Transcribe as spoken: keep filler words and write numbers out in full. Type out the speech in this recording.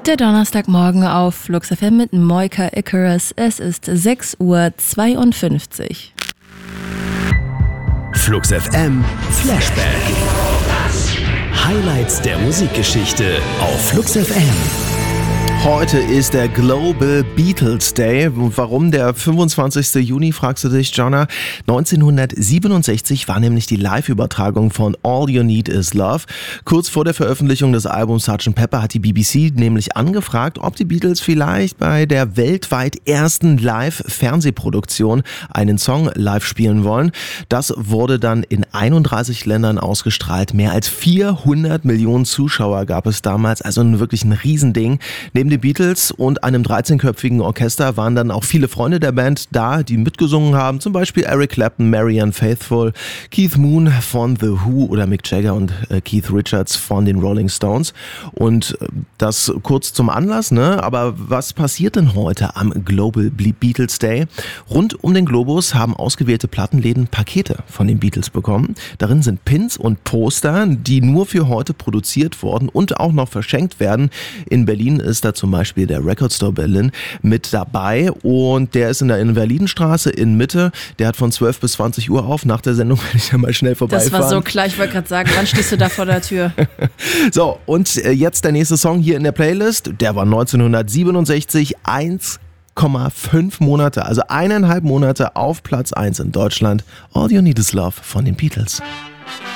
Der Donnerstagmorgen auf Flux F M mit Moika Icarus. Es ist sechs Uhr zweiundfünfzig. Flux F M Flashback. Highlights der Musikgeschichte auf Flux F M. Heute ist der Global Beatles Day. Warum der fünfundzwanzigsten Juni, fragst du dich, Jonna? neunzehnhundertsiebenundsechzig war nämlich die Live-Übertragung von All You Need Is Love. Kurz vor der Veröffentlichung des Albums Sergeant Pepper hat die B B C nämlich angefragt, ob die Beatles vielleicht bei der weltweit ersten Live-Fernsehproduktion einen Song live spielen wollen. Das wurde dann in einunddreißig Ländern ausgestrahlt. Mehr als vierhundert Millionen Zuschauer gab es damals, also wirklich ein Riesending. Neben den Beatles und einem dreizehnköpfigen Orchester waren dann auch viele Freunde der Band da, die mitgesungen haben. Zum Beispiel Eric Clapton, Marianne Faithfull, Keith Moon von The Who oder Mick Jagger und äh, Keith Richards von den Rolling Stones. Und äh, das kurz zum Anlass, ne? Aber was passiert denn heute am Global Beatles Day? Rund um den Globus haben ausgewählte Plattenläden Pakete von den Beatles bekommen. Darin sind Pins und Poster, die nur für heute produziert wurden und auch noch verschenkt werden. In Berlin ist da zum Beispiel der Record Store Berlin mit dabei und der ist in der Invalidenstraße in Mitte. Der hat von zwölf bis zwanzig Uhr auf. Nach der Sendung werde ich ja mal schnell vorbeifahren. Das war so klar, ich wollte gerade sagen, wann stehst du da vor der Tür? So, und jetzt der nächste Song hier in der Playlist. Der war neunzehnhundertsiebenundsechzig, eins Komma fünf Monate, also eineinhalb Monate auf Platz eins in Deutschland. All You Need Is Love von den Beatles.